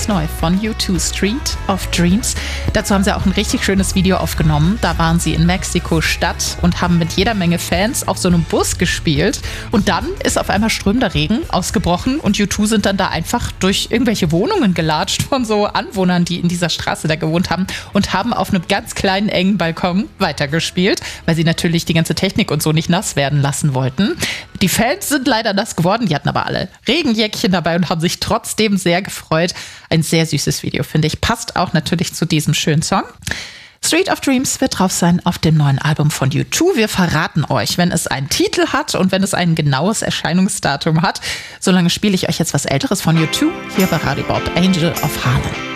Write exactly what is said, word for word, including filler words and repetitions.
ganz neu von U zwei, Street of Dreams. Dazu haben sie auch ein richtig schönes Video aufgenommen. Da waren sie in Mexiko-Stadt und haben mit jeder Menge Fans auf so einem Bus gespielt. Und dann ist auf einmal strömender Regen ausgebrochen und U zwei sind dann da einfach durch irgendwelche Wohnungen gelatscht von so Anwohnern, die in dieser Straße da gewohnt haben und haben auf einem ganz kleinen, engen Balkon weitergespielt, weil sie natürlich die ganze Technik und so nicht nass werden lassen wollten. Die Fans sind leider nass geworden, die hatten aber alle Regenjäckchen dabei und haben sich trotzdem sehr gefreut. Ein sehr süßes Video, finde ich. Passt auch natürlich zu diesem schönen Song. Street of Dreams wird drauf sein auf dem neuen Album von U zwei. Wir verraten euch, wenn es einen Titel hat und wenn es ein genaues Erscheinungsdatum hat. Solange spiele ich euch jetzt was Älteres von U zwei hier bei Radio Bob, Angel of Harlem.